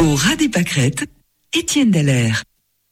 Au ras des pâquerettes, Étienne Dallaire.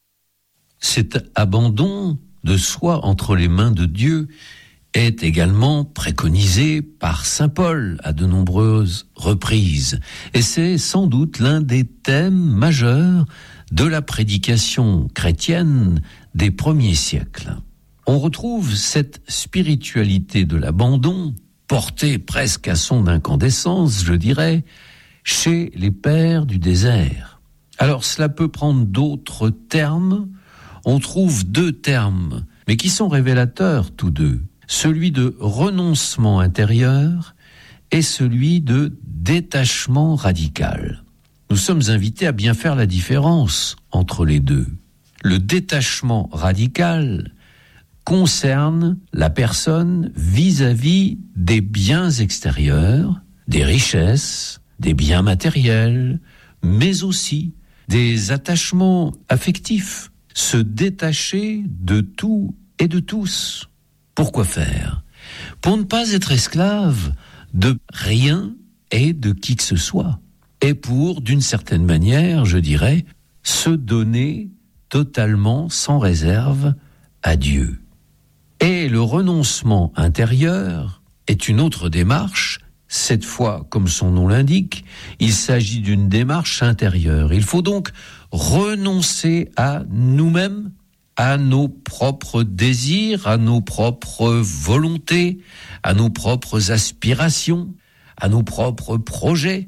Cet abandon de soi entre les mains de Dieu est également préconisé par saint Paul à de nombreuses reprises. Et c'est sans doute l'un des thèmes majeurs de la prédication chrétienne des premiers siècles. On retrouve cette spiritualité de l'abandon, portée presque à son incandescence, je dirais, chez les pères du désert. Alors cela peut prendre d'autres termes. On trouve deux termes, mais qui sont révélateurs tous deux. Celui de renoncement intérieur et celui de détachement radical. Nous sommes invités à bien faire la différence entre les deux. Le détachement radical concerne la personne vis-à-vis des biens extérieurs, des richesses, des biens matériels, mais aussi des attachements affectifs. Se détacher de tout et de tous. Pourquoi faire ? Pour ne pas être esclave de rien et de qui que ce soit. Et pour, d'une certaine manière, je dirais, se donner totalement, sans réserve, à Dieu. Et le renoncement intérieur est une autre démarche. Cette fois, comme son nom l'indique, il s'agit d'une démarche intérieure. Il faut donc renoncer à nous-mêmes, à nos propres désirs, à nos propres volontés, à nos propres aspirations, à nos propres projets,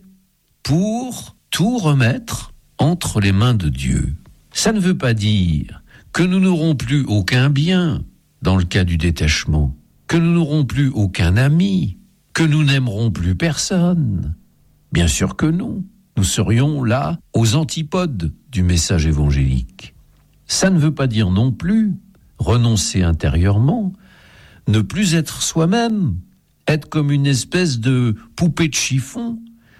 pour tout remettre entre les mains de Dieu. Ça ne veut pas dire que nous n'aurons plus aucun bien dans le cas du détachement, que nous n'aurons plus aucun ami, que nous n'aimerons plus personne. Bien sûr que non. Nous serions là aux antipodes du message évangélique. Ça ne veut pas dire non plus renoncer intérieurement, ne plus être soi-même, être comme une espèce de poupée de chiffon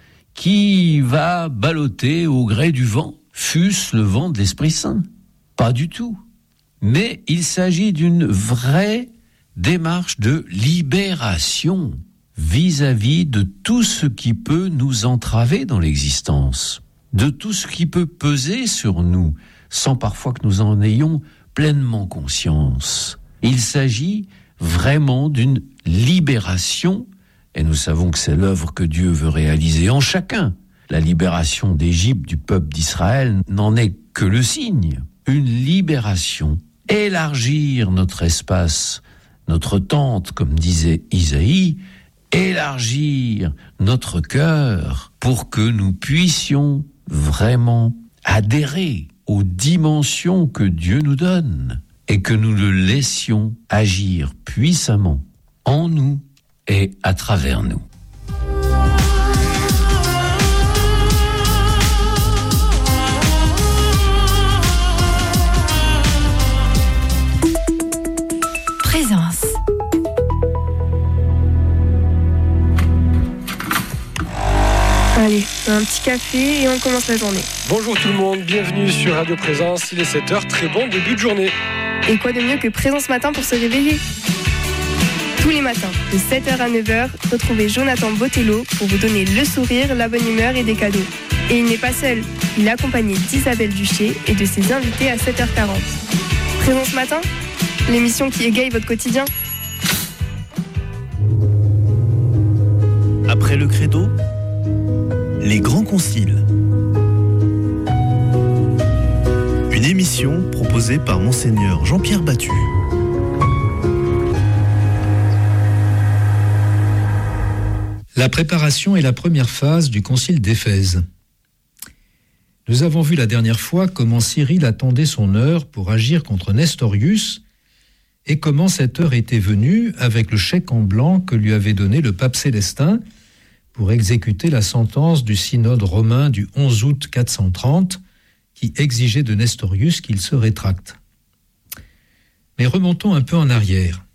qui va ballotter au gré du vent, fût-ce le vent de l'Esprit Saint. Pas du tout. Mais il s'agit d'une vraie démarche de libération vis-à-vis de tout ce qui peut nous entraver dans l'existence, de tout ce qui peut peser sur nous, sans parfois que nous en ayons pleinement conscience. Il s'agit vraiment d'une libération, et nous savons que c'est l'œuvre que Dieu veut réaliser en chacun. La libération d'Égypte, du peuple d'Israël, n'en est que le signe. Une libération, élargir notre espace, notre tente, comme disait Isaïe, élargir notre cœur pour que nous puissions vraiment adhérer aux dimensions que Dieu nous donne et que nous le laissions agir puissamment en nous et à travers nous. Présence. Allez, un petit café et on commence la journée. Bonjour tout le monde, bienvenue sur Radio Présence, il est 7h, très bon début de journée. Et quoi de mieux que Présence Matin pour se réveiller ? Tous les matins, de 7h à 9h, retrouvez Jonathan Botello pour vous donner le sourire, la bonne humeur et des cadeaux. Et il n'est pas seul, il est accompagné d'Isabelle Duché et de ses invités à 7h40. Présence Matin, l'émission qui égaye votre quotidien. Après le credo, les grands conciles. Une émission proposée par Monseigneur Jean-Pierre Battu. La préparation est la première phase du concile d'Éphèse. Nous avons vu la dernière fois comment Cyril attendait son heure pour agir contre Nestorius et comment cette heure était venue avec le chèque en blanc que lui avait donné le pape Célestin pour exécuter la sentence du synode romain du 11 août 430 qui exigeait de Nestorius qu'il se rétracte. Mais remontons un peu en arrière.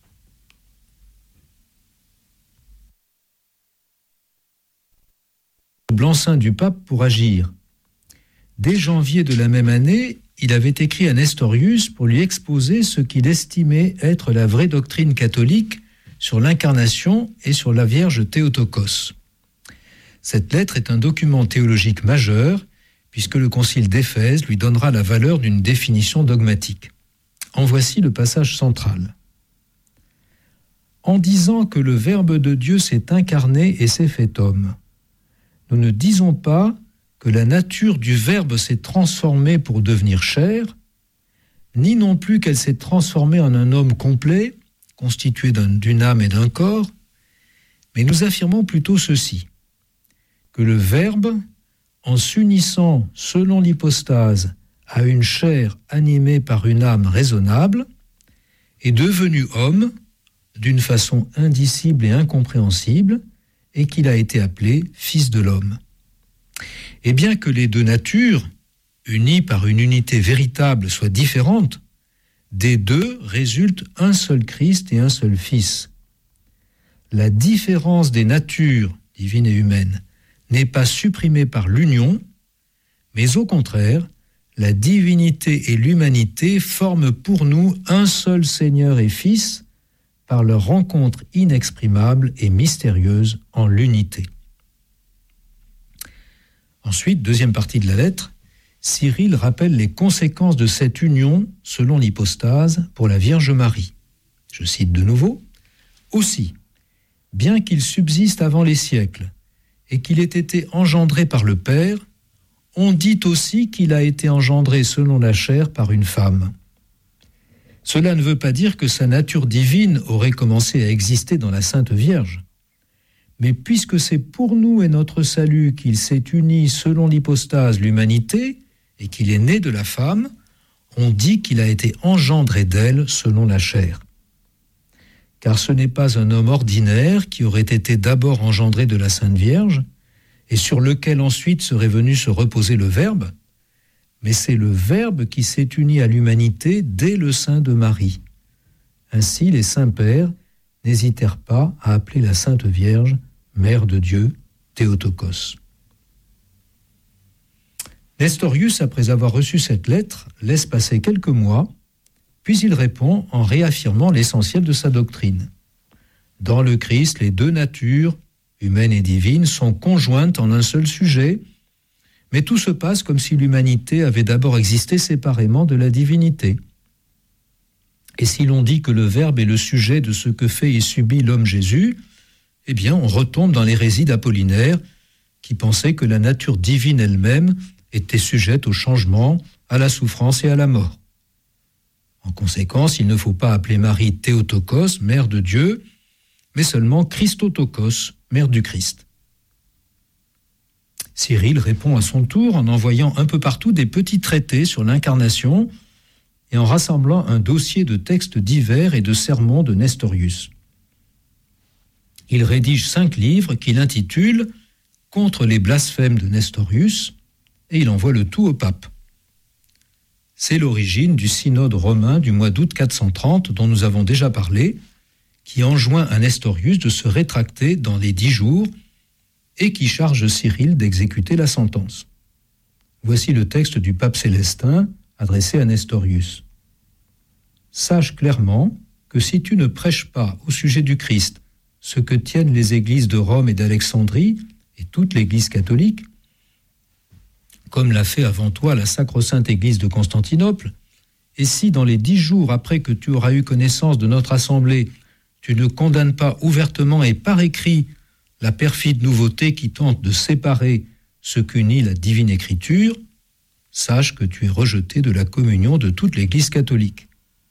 Le blanc-seing du pape pour agir. Dès janvier de la même année, il avait écrit à Nestorius pour lui exposer ce qu'il estimait être la vraie doctrine catholique sur l'incarnation et sur la Vierge Théotokos. Cette lettre est un document théologique majeur puisque le concile d'Éphèse lui donnera la valeur d'une définition dogmatique. En voici le passage central. En disant que le Verbe de Dieu s'est incarné et s'est fait homme, nous ne disons pas que la nature du Verbe s'est transformée pour devenir chair, ni non plus qu'elle s'est transformée en un homme complet, constitué d'une âme et d'un corps, mais nous affirmons plutôt ceci, que le Verbe, en s'unissant selon l'hypostase à une chair animée par une âme raisonnable, est devenu homme d'une façon indicible et incompréhensible, et qu'il a été appelé Fils de l'homme. Et bien que les deux natures, unies par une unité véritable, soient différentes, des deux résulte un seul Christ et un seul Fils. La différence des natures, divine et humaine, n'est pas supprimée par l'union, mais au contraire, la divinité et l'humanité forment pour nous un seul Seigneur et Fils par leur rencontre inexprimable et mystérieuse en l'unité. Ensuite, deuxième partie de la lettre, Cyril rappelle les conséquences de cette union selon l'hypostase pour la Vierge Marie. Je cite de nouveau. « Aussi, bien qu'il subsiste avant les siècles et qu'il ait été engendré par le Père, on dit aussi qu'il a été engendré selon la chair par une femme. Cela ne veut pas dire que sa nature divine aurait commencé à exister dans la Sainte Vierge. Mais puisque c'est pour nous et notre salut qu'il s'est uni selon l'hypostase l'humanité et qu'il est né de la femme, on dit qu'il a été engendré d'elle selon la chair. Car ce n'est pas un homme ordinaire qui aurait été d'abord engendré de la Sainte Vierge et sur lequel ensuite serait venu se reposer le Verbe, mais c'est le Verbe qui s'est uni à l'humanité dès le sein de Marie. Ainsi, les saints pères n'hésitèrent pas à appeler la Sainte Vierge Mère de Dieu, Théotokos. Nestorius, après avoir reçu cette lettre, laisse passer quelques mois, puis il répond en réaffirmant l'essentiel de sa doctrine. Dans le Christ, les deux natures, humaine et divine, sont conjointes en un seul sujet, mais tout se passe comme si l'humanité avait d'abord existé séparément de la divinité. Et si l'on dit que le Verbe est le sujet de ce que fait et subit l'homme Jésus, eh bien on retombe dans l'hérésie d'Apollinaire, qui pensait que la nature divine elle-même était sujette au changement, à la souffrance et à la mort. En conséquence, il ne faut pas appeler Marie Théotokos, mère de Dieu, mais seulement Christotokos, mère du Christ. Cyril répond à son tour en envoyant un peu partout des petits traités sur l'incarnation et en rassemblant un dossier de textes divers et de sermons de Nestorius. Il rédige 5 livres qu'il intitule « Contre les blasphèmes de Nestorius » et il envoie le tout au pape. C'est l'origine du synode romain du mois d'août 430 dont nous avons déjà parlé, qui enjoint à Nestorius de se rétracter dans les 10 jours et qui charge Cyril d'exécuter la sentence. Voici le texte du pape Célestin adressé à Nestorius. « Sache clairement que si tu ne prêches pas au sujet du Christ ce que tiennent les églises de Rome et d'Alexandrie et toute l'Église catholique, comme l'a fait avant toi la sacro-sainte Église de Constantinople, et si dans les 10 jours après que tu auras eu connaissance de notre assemblée, tu ne condamnes pas ouvertement et par écrit la perfide nouveauté qui tente de séparer ce qu'unit la divine écriture, sache que tu es rejeté de la communion de toute l'Église catholique. »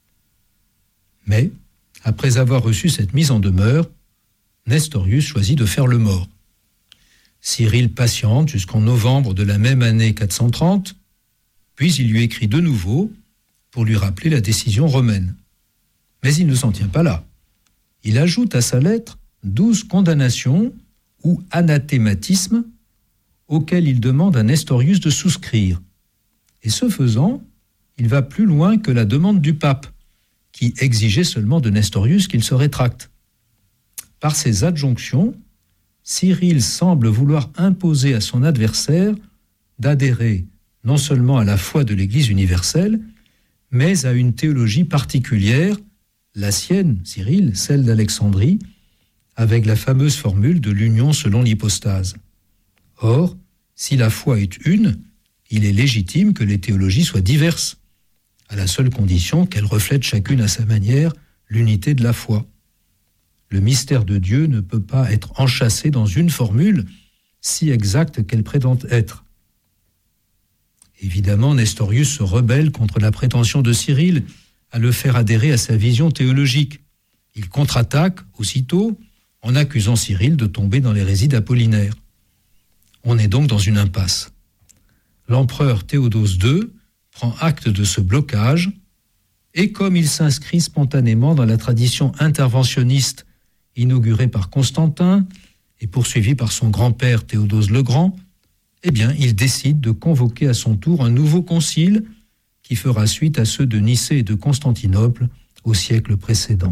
Mais, après avoir reçu cette mise en demeure, Nestorius choisit de faire le mort. Cyril patiente jusqu'en novembre de la même année 430, puis il lui écrit de nouveau pour lui rappeler la décision romaine. Mais il ne s'en tient pas là. Il ajoute à sa lettre 12 condamnations ou anathématismes auxquels il demande à Nestorius de souscrire. Et ce faisant, il va plus loin que la demande du pape, qui exigeait seulement de Nestorius qu'il se rétracte. Par ces adjonctions, Cyril semble vouloir imposer à son adversaire d'adhérer non seulement à la foi de l'Église universelle, mais à une théologie particulière, la sienne, Cyril, celle d'Alexandrie, avec la fameuse formule de l'union selon l'hypostase. Or, si la foi est une, il est légitime que les théologies soient diverses, à la seule condition qu'elles reflètent chacune à sa manière l'unité de la foi. Le mystère de Dieu ne peut pas être enchâssé dans une formule si exacte qu'elle prétend être. Évidemment, Nestorius se rebelle contre la prétention de Cyril à le faire adhérer à sa vision théologique. Il contre-attaque aussitôt en accusant Cyril de tomber dans l'hérésie d'Apollinaire. On est donc dans une impasse. L'empereur Théodose II prend acte de ce blocage et comme il s'inscrit spontanément dans la tradition interventionniste inaugurée par Constantin et poursuivie par son grand-père Théodose le Grand, eh bien, il décide de convoquer à son tour un nouveau concile qui fera suite à ceux de Nicée et de Constantinople au siècle précédent.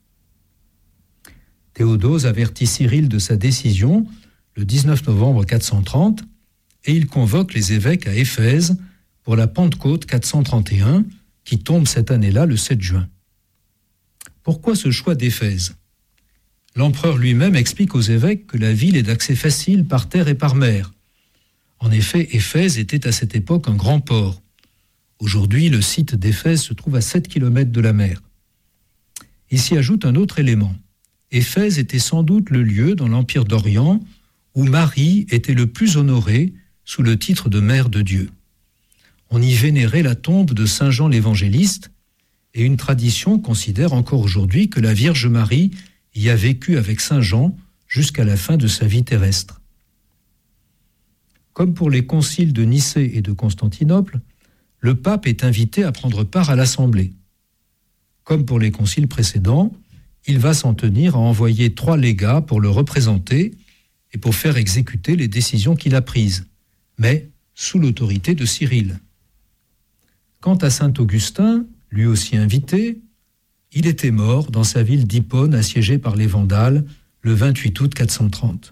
Théodose avertit Cyril de sa décision le 19 novembre 430 et il convoque les évêques à Éphèse pour la Pentecôte 431 qui tombe cette année-là le 7 juin. Pourquoi ce choix d'Éphèse ? L'empereur lui-même explique aux évêques que la ville est d'accès facile par terre et par mer. En effet, Éphèse était à cette époque un grand port. Aujourd'hui, le site d'Éphèse se trouve à 7 km de la mer. Il s'y ajoute un autre élément. Éphèse était sans doute le lieu dans l'Empire d'Orient où Marie était le plus honorée sous le titre de Mère de Dieu. On y vénérait la tombe de Saint Jean l'Évangéliste et une tradition considère encore aujourd'hui que la Vierge Marie y a vécu avec Saint Jean jusqu'à la fin de sa vie terrestre. Comme pour les conciles de Nicée et de Constantinople, le pape est invité à prendre part à l'Assemblée. Comme pour les conciles précédents, il va s'en tenir à envoyer 3 légats pour le représenter et pour faire exécuter les décisions qu'il a prises, mais sous l'autorité de Cyril. Quant à saint Augustin, lui aussi invité, il était mort dans sa ville d'Hippone assiégée par les Vandales le 28 août 430.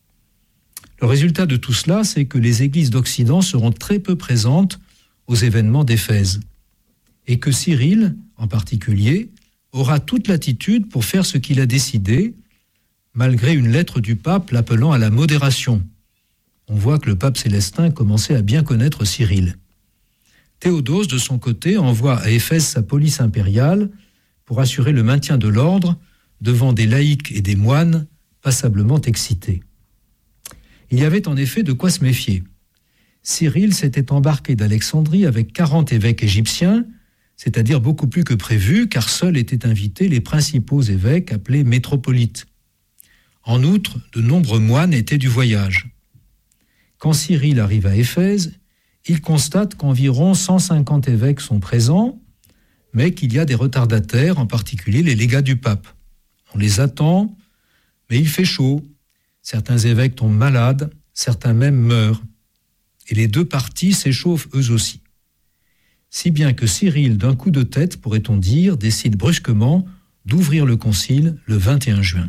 Le résultat de tout cela, c'est que les églises d'Occident seront très peu présentes aux événements d'Éphèse et que Cyril, en particulier, aura toute latitude pour faire ce qu'il a décidé, malgré une lettre du pape l'appelant à la modération. On voit que le pape Célestin commençait à bien connaître Cyril. Théodose, de son côté, envoie à Éphèse sa police impériale pour assurer le maintien de l'ordre devant des laïcs et des moines passablement excités. Il y avait en effet de quoi se méfier. Cyril s'était embarqué d'Alexandrie avec 40 évêques égyptiens, c'est-à-dire beaucoup plus que prévu, car seuls étaient invités les principaux évêques appelés métropolites. En outre, de nombreux moines étaient du voyage. Quand Cyril arrive à Éphèse, il constate qu'environ 150 évêques sont présents, mais qu'il y a des retardataires, en particulier les légats du pape. On les attend, mais il fait chaud. Certains évêques tombent malades, certains même meurent. Et les 2 parties s'échauffent eux aussi. Si bien que Cyril, d'un coup de tête, pourrait-on dire, décide brusquement d'ouvrir le concile le 21 juin.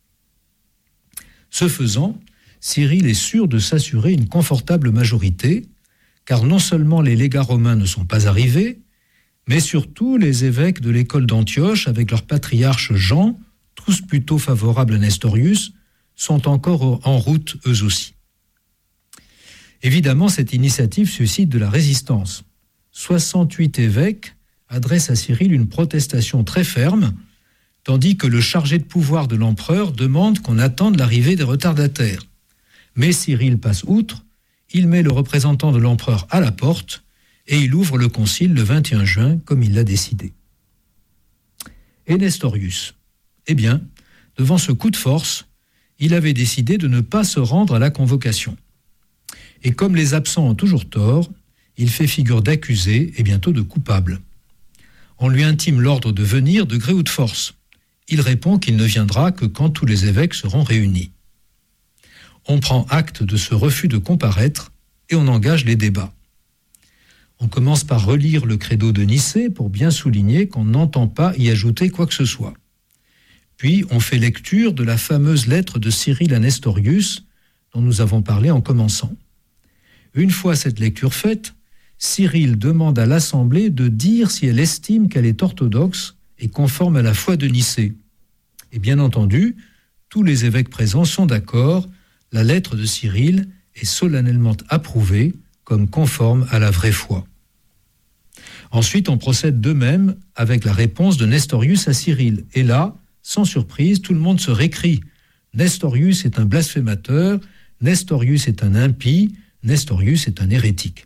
Ce faisant, Cyril est sûr de s'assurer une confortable majorité, car non seulement les légats romains ne sont pas arrivés, mais surtout les évêques de l'école d'Antioche, avec leur patriarche Jean, tous plutôt favorables à Nestorius, sont encore en route eux aussi. Évidemment, cette initiative suscite de la résistance. 68 évêques adressent à Cyril une protestation très ferme, tandis que le chargé de pouvoir de l'empereur demande qu'on attende l'arrivée des retardataires. Mais Cyril passe outre, il met le représentant de l'empereur à la porte et il ouvre le concile le 21 juin comme il l'a décidé. Et Nestorius ? Eh bien, devant ce coup de force, il avait décidé de ne pas se rendre à la convocation. Et comme les absents ont toujours tort, il fait figure d'accusé et bientôt de coupable. On lui intime l'ordre de venir de gré ou de force. Il répond qu'il ne viendra que quand tous les évêques seront réunis. On prend acte de ce refus de comparaître et on engage les débats. On commence par relire le credo de Nicée pour bien souligner qu'on n'entend pas y ajouter quoi que ce soit. Puis on fait lecture de la fameuse lettre de Cyril à Nestorius dont nous avons parlé en commençant. Une fois cette lecture faite, Cyril demande à l'Assemblée de dire si elle estime qu'elle est orthodoxe et conforme à la foi de Nicée. Et bien entendu, tous les évêques présents sont d'accord, la lettre de Cyril est solennellement approuvée comme conforme à la vraie foi. Ensuite, on procède de même avec la réponse de Nestorius à Cyril. Et là, sans surprise, tout le monde se récrie. Nestorius est un blasphémateur, Nestorius est un impie, Nestorius est un hérétique.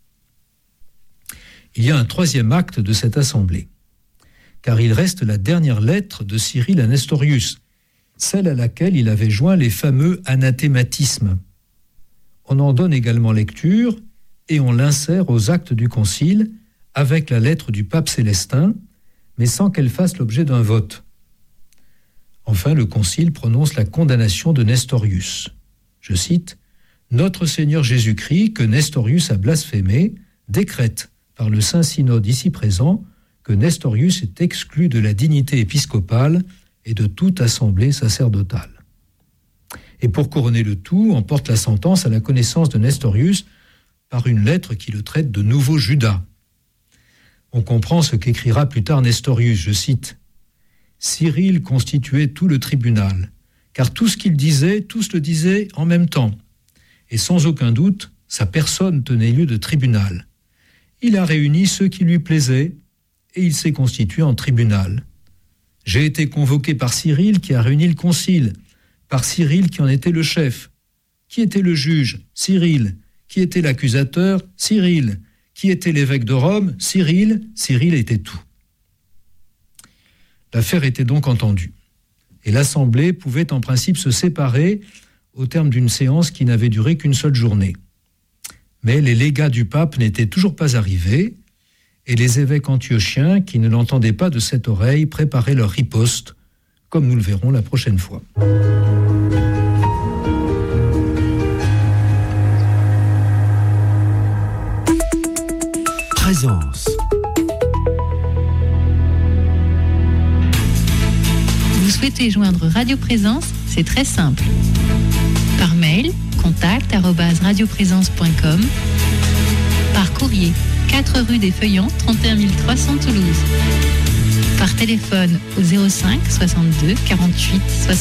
Il y a un troisième acte de cette assemblée, car il reste la dernière lettre de Cyril à Nestorius, celle à laquelle il avait joint les fameux anathématismes. On en donne également lecture et on l'insère aux actes du concile avec la lettre du pape Célestin, mais sans qu'elle fasse l'objet d'un vote. Enfin, le concile prononce la condamnation de Nestorius. Je cite, « Notre Seigneur Jésus-Christ, que Nestorius a blasphémé, décrète par le Saint-Synode ici présent que Nestorius est exclu de la dignité épiscopale et de toute assemblée sacerdotale. » Et pour couronner le tout, on porte la sentence à la connaissance de Nestorius par une lettre qui le traite de nouveau Judas. On comprend ce qu'écrira plus tard Nestorius, je cite, « Cyril constituait tout le tribunal, car tout ce qu'il disait, tous le disaient en même temps, et sans aucun doute, sa personne tenait lieu de tribunal. Il a réuni ceux qui lui plaisaient, et il s'est constitué en tribunal. J'ai été convoqué par Cyril qui a réuni le concile, par Cyril qui en était le chef. Qui était le juge? Cyril. Qui était l'accusateur? Cyril. Qui était l'évêque de Rome? Cyril. Cyril était tout. » L'affaire était donc entendue. Et l'Assemblée pouvait en principe se séparer au terme d'une séance qui n'avait duré qu'une seule journée. Mais les légats du pape n'étaient toujours pas arrivés, et les évêques antiochiens, qui ne l'entendaient pas de cette oreille, préparaient leur riposte, comme nous le verrons la prochaine fois. Présence. Vous souhaitez joindre Radio Présence? C'est très simple. Par mail, contact@radioprésence.com. Par courrier, 4 rue des Feuillants, 31 300 Toulouse. Par téléphone au 05 62 48 60.